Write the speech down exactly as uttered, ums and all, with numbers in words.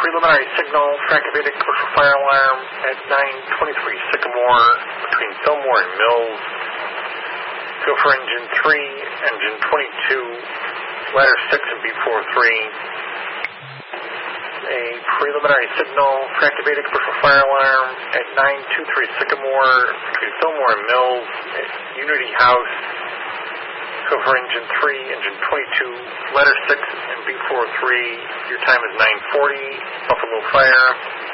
preliminary signal for activated commercial fire alarm at nine twenty-three Sycamore between Fillmore and Mills. Go for engine three, engine twenty-two, ladder six and B forty-three. A preliminary signal for activated commercial fire alarm at nine twenty-three Sycamore between Fillmore and Mills at Unity House. Go for engine three, engine twenty-two, ladder six and B forty-three. Your time is nine forty. Buffalo Fire.